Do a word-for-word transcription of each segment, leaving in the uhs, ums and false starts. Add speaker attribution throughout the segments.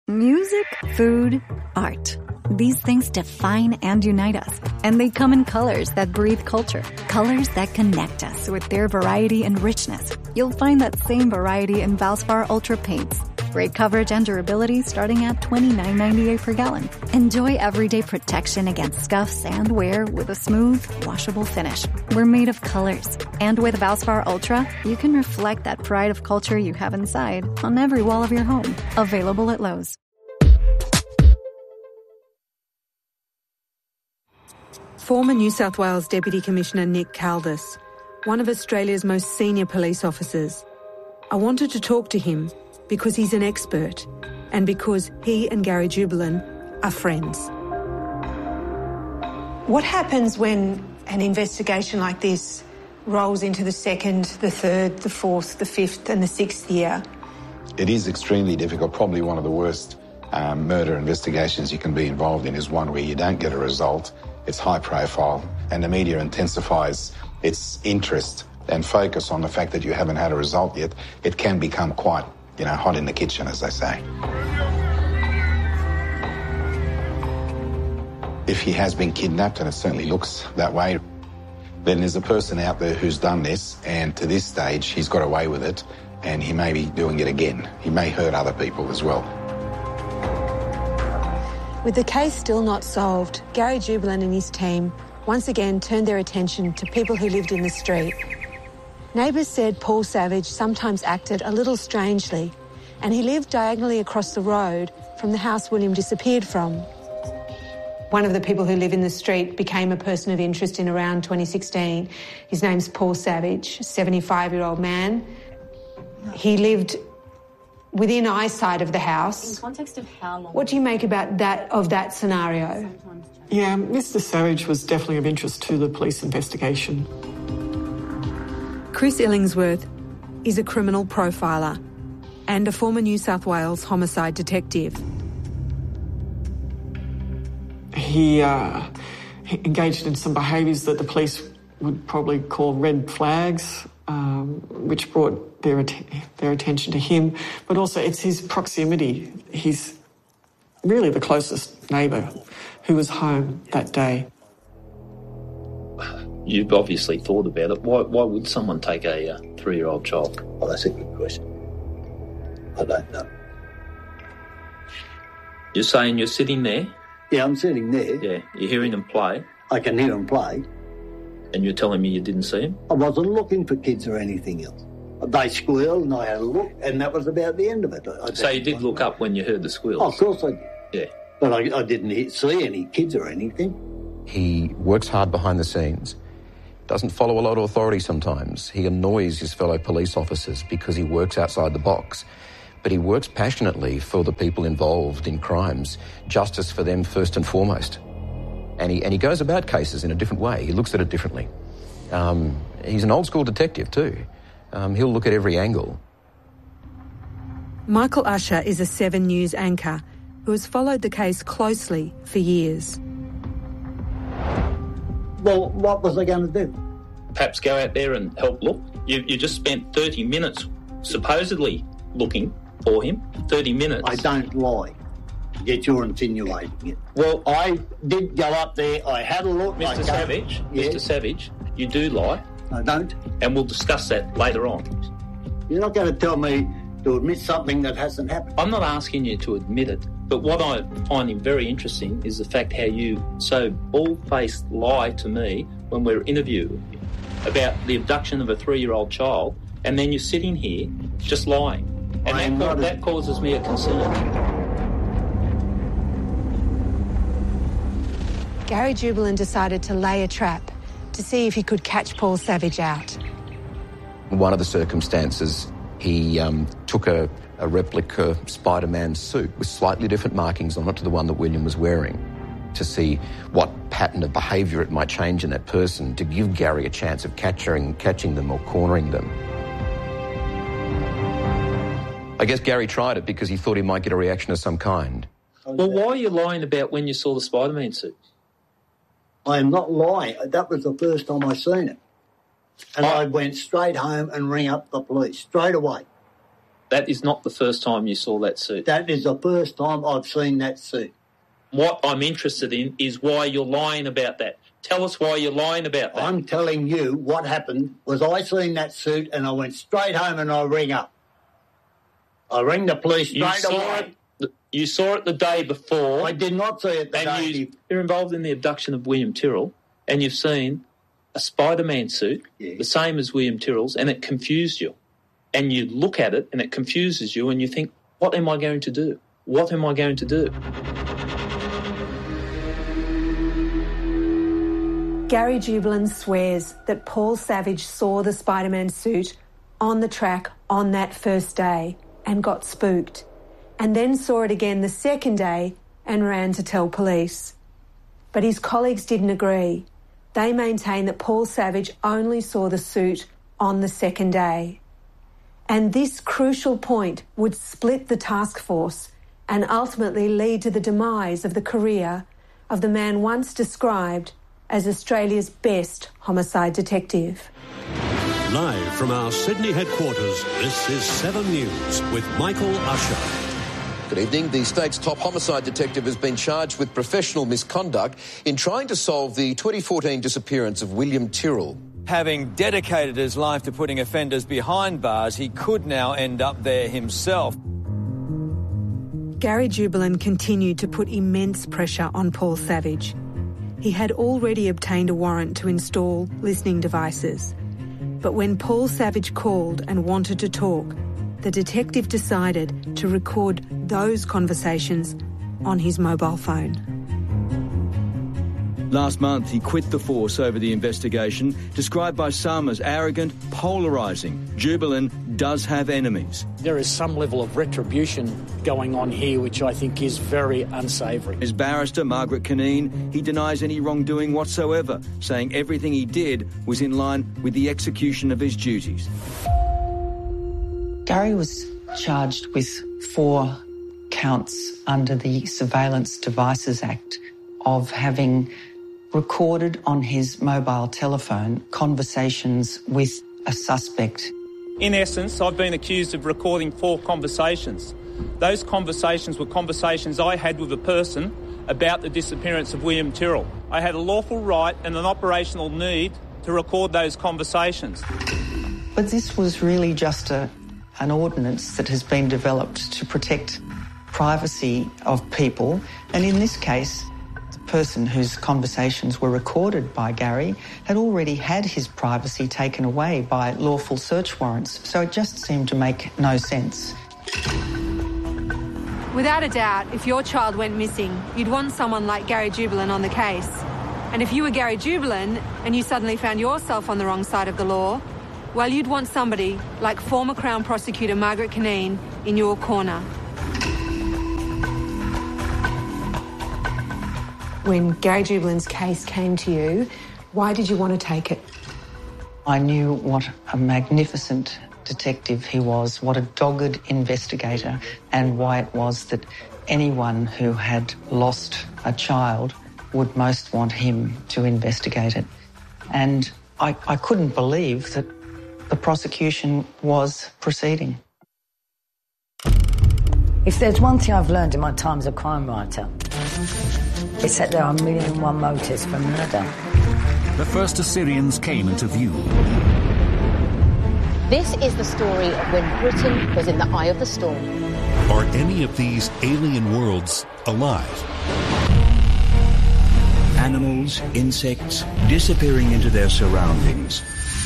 Speaker 1: Music, food, art. These things define and unite us. And they come in colors that breathe culture. Colors that connect us with their variety and richness. You'll find that same variety in Valspar Ultra paints. Great coverage and durability starting at twenty-nine ninety-eight per gallon. Enjoy everyday protection against scuffs and wear with a smooth, washable finish. We're made of colors. And with Valspar Ultra, you can reflect that pride of culture you have inside on every wall of your home. Available at Lowe's.
Speaker 2: Former New South Wales Deputy Commissioner Nick Caldis, one of Australia's most senior police officers. I wanted to talk to him because he's an expert and because he and Gary Jubelin are friends.
Speaker 3: What happens when an investigation like this rolls into the second, the third, the fourth, the fifth and the sixth year?
Speaker 4: It is extremely difficult. Probably one of the worst um, murder investigations you can be involved in is one where you don't get a result. It's high profile and the media intensifies its interest and focus on the fact that you haven't had a result yet. It can become quite, you know, hot in the kitchen, as they say. If he has been kidnapped, and it certainly looks that way, then there's a person out there who's done this, and to this stage he's got away with it, and he may be doing it again. He may hurt other people as well.
Speaker 3: With the case still not solved, Gary Jubelin and his team once again turned their attention to people who lived in the street. Neighbours said Paul Savage sometimes acted a little strangely, and he lived diagonally across the road from the house William disappeared from. One of the people who live in the street became a person of interest in around twenty sixteen. His name's Paul Savage, a seventy-five-year-old man. He lived within eyesight of the house.
Speaker 5: In context of how long?
Speaker 3: What do you make about that, of that scenario?
Speaker 6: Yeah, Mister Savage was definitely of interest to the police investigation.
Speaker 2: Chris Illingsworth is a criminal profiler and a former New South Wales homicide detective.
Speaker 6: He, uh, he engaged in some behaviours that the police would probably call red flags, um, which brought their, att- their attention to him. But also it's his proximity. He's really the closest neighbour who was home that day.
Speaker 7: You've obviously thought about it. Why, why would someone take a uh, three-year-old child?
Speaker 8: Well, that's a good question. I don't know.
Speaker 7: You're saying you're sitting there?
Speaker 8: Yeah, I'm sitting there.
Speaker 7: Yeah, you're hearing them play?
Speaker 8: I can hear them play.
Speaker 7: And you're telling me you didn't see them?
Speaker 8: I wasn't looking for kids or anything else. They squealed and I had a look, and that was about the end of it. I
Speaker 7: so you did look up when you heard the squeals?
Speaker 8: Oh, of course I did.
Speaker 7: Yeah.
Speaker 8: But I, I didn't hit, see any kids or anything.
Speaker 9: He works hard behind the scenes, doesn't follow a lot of authority sometimes. He annoys his fellow police officers because he works outside the box. But he works passionately for the people involved in crimes, justice for them first and foremost. And he, and he goes about cases in a different way. He looks at it differently. Um, he's an old-school detective too. Um, he'll look at every angle.
Speaker 2: Michael Usher is a Seven News anchor who has followed the case closely for years.
Speaker 8: Well, what was I going to do?
Speaker 7: Perhaps go out there and help look. You, you just spent thirty minutes supposedly looking for him. thirty minutes.
Speaker 8: I don't lie. Yet you're insinuating it.
Speaker 7: Well,
Speaker 8: I did go up there. I had a look.
Speaker 7: Mister Savage,
Speaker 8: yeah.
Speaker 7: Mister Savage, you do lie.
Speaker 8: I don't.
Speaker 7: And we'll discuss that later on.
Speaker 8: You're not going to tell me to admit something that hasn't happened.
Speaker 7: I'm not asking you to admit it, but what I find very interesting is the fact how you so bald-faced lie to me when we're interviewing you about the abduction of a three-year-old child, and then you're sitting here just lying. And that, that causes me a concern.
Speaker 3: Gary Jubelin decided to lay a trap to see if he could catch Paul Savage out.
Speaker 9: One of the circumstances, he um, took a, a replica Spider-Man suit with slightly different markings on it to the one that William was wearing to see what pattern of behaviour it might change in that person to give Gary a chance of catching, catching them or cornering them. I guess Gary tried it because he thought he might get a reaction of some kind.
Speaker 7: Well, why are you lying about when you saw the Spider-Man suit?
Speaker 8: I am not lying. That was the first time I seen it. And oh. I went straight home and rang up the police, straight away.
Speaker 7: That is not the first time you saw that suit.
Speaker 8: That is the first time I've seen that suit.
Speaker 7: What I'm interested in is why you're lying about that. Tell us why you're lying about that.
Speaker 8: I'm telling you what happened was I seen that suit and I went straight home and I rang up. I rang the police straight
Speaker 7: you saw
Speaker 8: away.
Speaker 7: It, you saw it the day before.
Speaker 8: I did not see it the
Speaker 7: and
Speaker 8: day
Speaker 7: you,
Speaker 8: before.
Speaker 7: You're involved in the abduction of William Tyrrell and you've seen a Spider-Man suit,
Speaker 8: yeah.
Speaker 7: the same as William Tyrrell's, and it confused you. And you look at it and it confuses you and you think, what am I going to do? What am I going to do?
Speaker 3: Gary Jubelin swears that Paul Savage saw the Spider-Man suit on the track on that first day and got spooked, and then saw it again the second day and ran to tell police. But his colleagues didn't agree. They maintain that Paul Savage only saw the suit on the second day. And this crucial point would split the task force and ultimately lead to the demise of the career of the man once described as Australia's best homicide detective.
Speaker 5: Live from our Sydney headquarters, this is seven News with Michael Usher.
Speaker 9: Good evening. The state's top homicide detective has been charged with professional misconduct in trying to solve the twenty fourteen disappearance of William Tyrrell.
Speaker 10: Having dedicated his life to putting offenders behind bars, he could now end up there himself.
Speaker 2: Gary Jubelin continued to put immense pressure on Paul Savage. He had already obtained a warrant to install listening devices. But when Paul Savage called and wanted to talk, the detective decided to record those conversations on his mobile phone.
Speaker 10: Last month, he quit the force over the investigation, described by some as arrogant, polarising. Jubelin does have enemies.
Speaker 11: There is some level of retribution going on here, which I think is very unsavoury.
Speaker 10: As barrister Margaret Cunneen, he denies any wrongdoing whatsoever, saying everything he did was in line with the execution of his duties.
Speaker 12: Gary was charged with four counts under the Surveillance Devices Act of having recorded on his mobile telephone conversations with a suspect.
Speaker 13: In essence, I've been accused of recording four conversations. Those conversations were conversations I had with a person about the disappearance of William Tyrrell. I had a lawful right and an operational need to record those conversations.
Speaker 12: But this was really just a, an ordinance that has been developed to protect privacy of people, and in this case, person whose conversations were recorded by Gary had already had his privacy taken away by lawful search warrants, so it just seemed to make no sense.
Speaker 3: Without a doubt, if your child went missing, you'd want someone like Gary Jubelin on the case. And if you were Gary Jubelin and you suddenly found yourself on the wrong side of the law, well, you'd want somebody like former Crown Prosecutor Margaret Cunneen in your corner. When Gary Jubelin's case came to you, why did you want to take it?
Speaker 12: I knew what a magnificent detective he was, what a dogged investigator, and why it was that anyone who had lost a child would most want him to investigate it. And I, I couldn't believe that the prosecution was proceeding.
Speaker 14: If there's one thing I've learned in my time as a crime writer, it's that there are a million and one motives for murder.
Speaker 15: The first Assyrians came into view.
Speaker 16: This is the story of when Britain was in the eye of the storm.
Speaker 5: Are any of these alien worlds alive?
Speaker 15: Animals, insects, disappearing into their surroundings.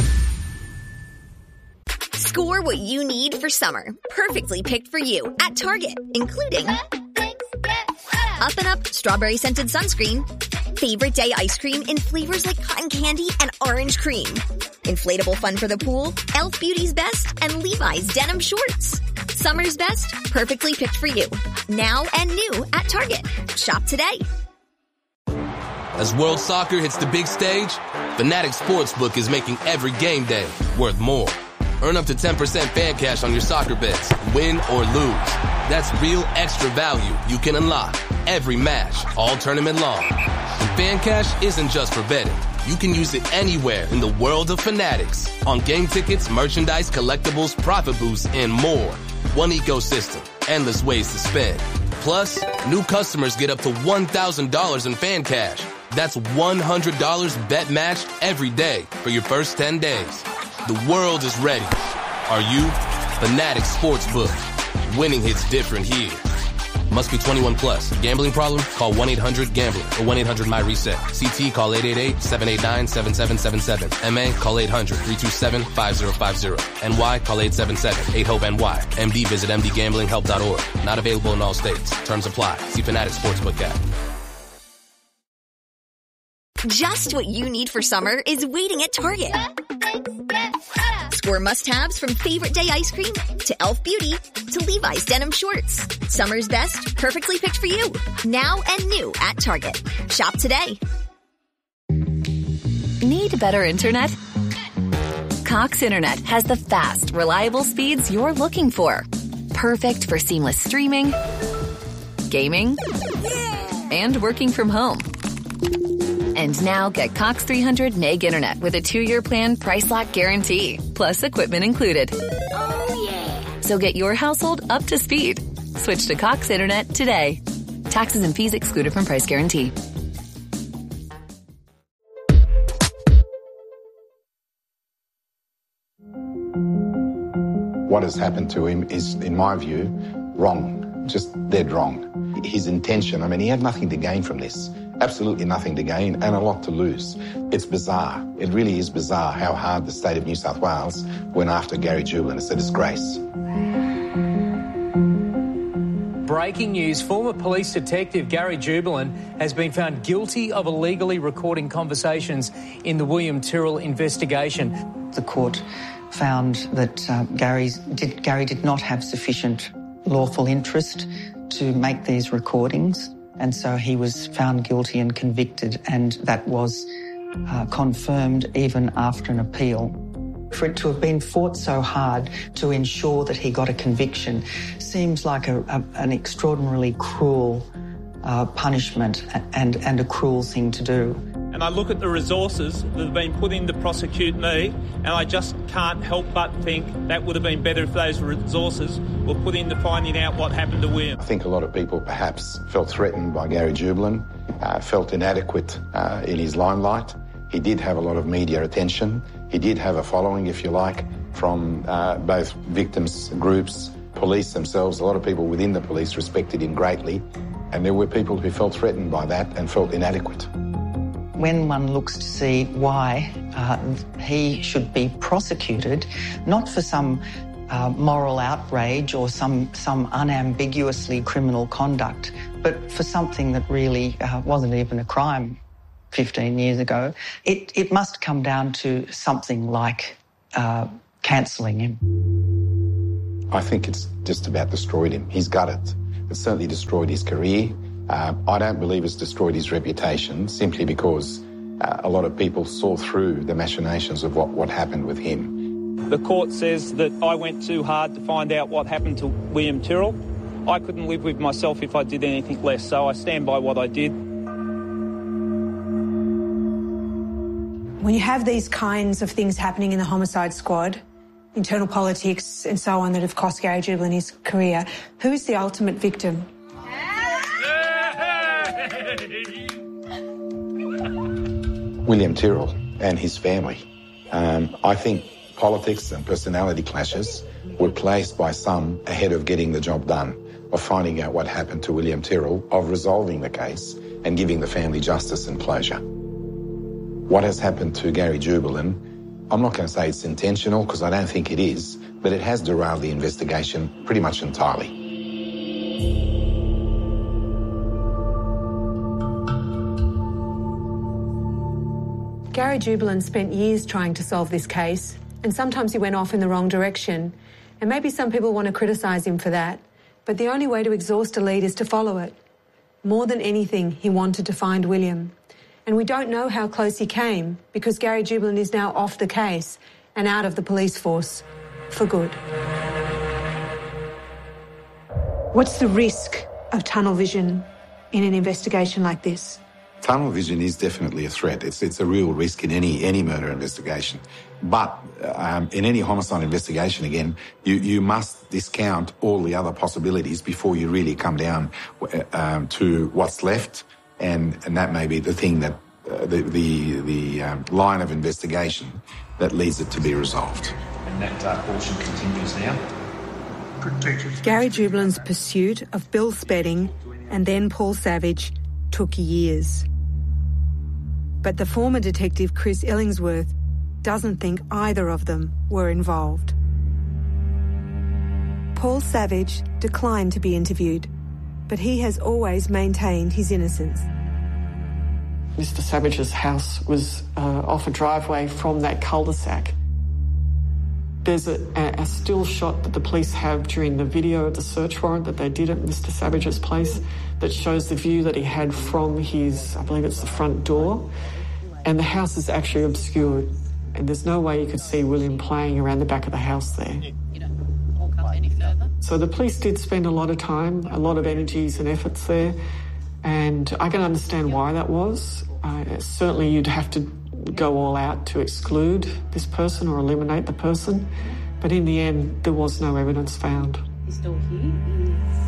Speaker 17: Score what you need for summer. Perfectly picked for you at Target, including Up and Up Strawberry Scented Sunscreen, Favorite Day Ice Cream in flavors like cotton candy and orange cream, Inflatable Fun for the Pool, Elf Beauty's Best, and Levi's Denim Shorts. Summer's best, perfectly picked for you. Now and new at Target. Shop today.
Speaker 18: As World Soccer hits the big stage, Fanatics Sportsbook is making every game day worth more. Earn up to ten percent fan cash on your soccer bets, win or lose. That's real extra value you can unlock every match, all tournament long. And fan cash isn't just for betting. You can use it anywhere in the world of Fanatics. On game tickets, merchandise, collectibles, profit boosts, and more. One ecosystem, endless ways to spend. Plus, new customers get up to one thousand dollars in fan cash. That's one hundred dollars bet matched every day for your first ten days. The world is ready. Are you? Fanatics Sportsbook. Winning hits different here. Must be twenty-one plus. Gambling problem? Call one eight hundred gambler or one eight hundred my reset. C T call eight eight eight, seven eight nine, seven seven seven seven. M A call eight hundred, three two seven, five zero five zero. N Y call eight seven seven, eight hope N Y. M D visit m d gambling help dot org. Not available in all states. Terms apply. See Fanatics Sportsbook app.
Speaker 17: Just what you need for summer is waiting at Target. Score must-haves from Favorite Day ice cream to e l f Beauty to Levi's denim shorts. Summer's best, perfectly picked for you. Now and new at Target. Shop today.
Speaker 19: Need better internet? Cox Internet has the fast, reliable speeds you're looking for. Perfect for seamless streaming, gaming, and working from home. And now get Cox three hundred meg internet with a two-year plan price lock guarantee, plus equipment included. Oh, yeah. So get your household up to speed. Switch to Cox Internet today. Taxes and fees excluded from price guarantee.
Speaker 4: What has happened to him is, in my view, wrong. Just dead wrong. His intention, I mean, he had nothing to gain from this. Absolutely nothing to gain and a lot to lose. It's bizarre. It really is bizarre how hard the state of New South Wales went after Gary Jubelin. It's a disgrace.
Speaker 20: Breaking news, former police detective Gary Jubelin has been found guilty of illegally recording conversations in the William Tyrrell investigation.
Speaker 12: The court found that uh, Gary's, did, Gary did not have sufficient lawful interest to make these recordings. And so he was found guilty and convicted, and that was uh, confirmed even after an appeal. For it to have been fought so hard to ensure that he got a conviction seems like a, a, an extraordinarily cruel uh, punishment and, and a cruel thing to do.
Speaker 13: And I look at the resources that have been put in to prosecute me, and I just can't help but think that would have been better if those resources were put into finding out what happened to William.
Speaker 4: I think a lot of people perhaps felt threatened by Gary Jubelin, uh, felt inadequate uh, in his limelight. He did have a lot of media attention. He did have a following, if you like, from uh, both victims groups, police themselves. A lot of people within the police respected him greatly, and there were people who felt threatened by that and felt inadequate.
Speaker 12: When one looks to see why uh, he should be prosecuted, not for some uh, moral outrage or some, some unambiguously criminal conduct, but for something that really uh, wasn't even a crime fifteen years ago, it, it must come down to something like uh, cancelling him.
Speaker 4: I think it's just about destroyed him. He's got it. It's certainly destroyed his career. Uh, I don't believe it's destroyed his reputation simply because uh, a lot of people saw through the machinations of what, what happened with him.
Speaker 13: The court says that I went too hard to find out what happened to William Tyrrell. I couldn't live with myself if I did anything less, so I stand by what I did.
Speaker 3: When you have these kinds of things happening in the homicide squad, internal politics and so on that have cost Gary Jubelin his career, who is the ultimate victim?
Speaker 4: William Tyrrell and his family. Um, I think politics and personality clashes were placed by some ahead of getting the job done, of finding out what happened to William Tyrrell, of resolving the case and giving the family justice and closure. What has happened to Gary Jubelin, I'm not going to say it's intentional because I don't think it is, but it has derailed the investigation pretty much entirely.
Speaker 3: Gary Jubelin spent years trying to solve this case, and sometimes he went off in the wrong direction. And maybe some people want to criticise him for that, but the only way to exhaust a lead is to follow it. More than anything, he wanted to find William. And we don't know how close he came because Gary Jubelin is now off the case and out of the police force for good. What's the risk of tunnel vision in an investigation like this?
Speaker 4: tunnel vision is definitely a threat. It's it's a real risk in any any murder investigation. But um, in any homicide investigation, again, you, you must discount all the other possibilities before you really come down um, to what's left, and, and that may be the thing that uh, the the, the um, line of investigation that leads it to be resolved.
Speaker 21: And that uh, portion continues now.
Speaker 2: Gary Jublin's pursuit of Bill Spedding and then Paul Savage took years. But the former detective Chris Illingsworth doesn't think either of them were involved. Paul Savage declined to be interviewed, but he has always maintained his innocence.
Speaker 6: Mister Savage's house was uh, off a driveway from that cul-de-sac. There's a, a still shot that the police have during the video of the search warrant that they did at Mister Savage's place that shows the view that he had from his, I believe it's the front door, and the house is actually obscured, and there's no way you could see William playing around the back of the house there. So the police did spend a lot of time, a lot of energies and efforts there, and I can understand why that was. Uh, certainly you'd have to go all out to exclude this person or eliminate the person, but in the end there was no evidence found.
Speaker 3: He's still here?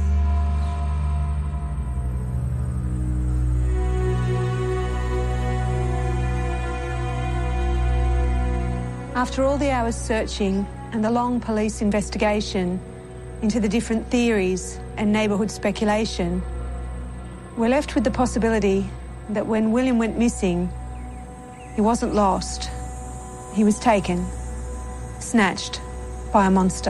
Speaker 3: After all the hours searching and the long police investigation into the different theories and neighbourhood speculation, we're left with the possibility that when William went missing, he wasn't lost. He was taken, snatched by a monster.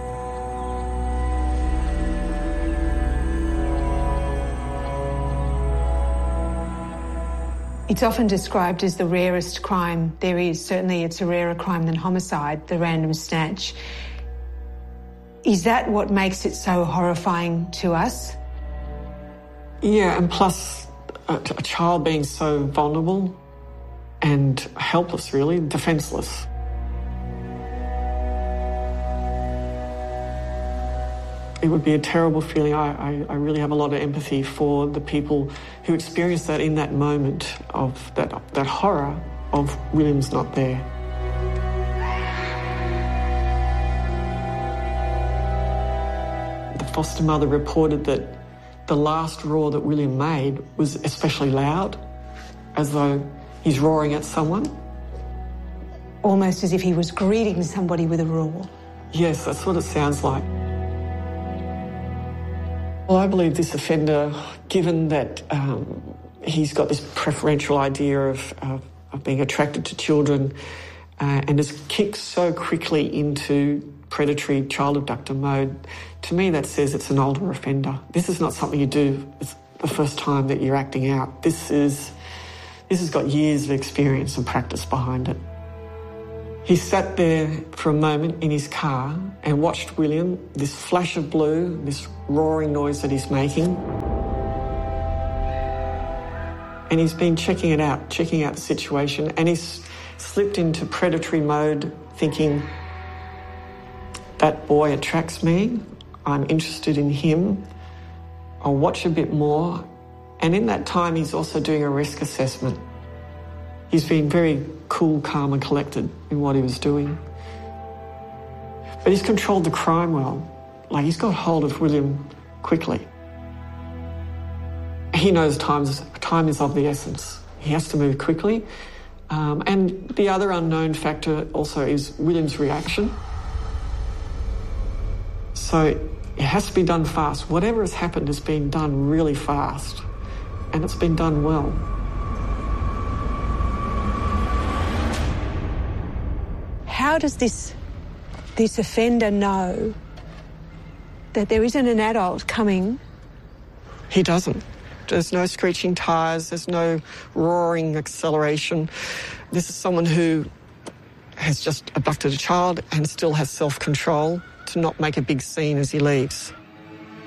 Speaker 3: It's often described as the rarest crime there is. Certainly it's a rarer crime than homicide, the random snatch. Is that what makes it so horrifying to us?
Speaker 6: Yeah, and plus a, a child being so vulnerable and helpless, really, defenceless. It would be a terrible feeling. I, I, I really have a lot of empathy for the people who experienced that in that moment of that, that horror of William's not there. The foster mother reported that the last roar that William made was especially loud, as though he's roaring at someone.
Speaker 3: Almost as if he was greeting somebody with a roar.
Speaker 6: Yes, that's what it sounds like. Well, I believe this offender, given that um, he's got this preferential idea of, of, of being attracted to children uh, and has kicked so quickly into predatory child abductor mode, to me that says it's an older offender. This is not something you do the first time that you're acting out. This is, this has got years of experience and practice behind it. He sat there for a moment in his car and watched William, this flash of blue, this roaring noise that he's making. And he's been checking it out, checking out the situation, and he's slipped into predatory mode, thinking, that boy attracts me, I'm interested in him, I'll watch a bit more. And in that time, he's also doing a risk assessment. He's been very cool, calm and collected in what he was doing. But he's controlled the crime well. Like, he's got hold of William quickly. He knows time's, time is of the essence. He has to move quickly. Um, and the other unknown factor also is William's reaction. So it has to be done fast. Whatever has happened has been done really fast, and it's been done well.
Speaker 3: How does this, this offender know that there isn't an adult coming?
Speaker 6: He doesn't. There's no screeching tyres, there's no roaring acceleration. This is someone who has just abducted a child and still has self-control to not make a big scene as he leaves.